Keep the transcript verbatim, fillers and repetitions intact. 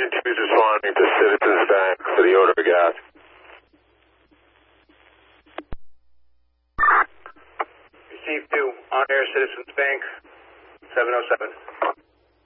Engine two is responding to Citizens Bank for the order of gas. Receive two, on air Citizens Bank, seven oh seven.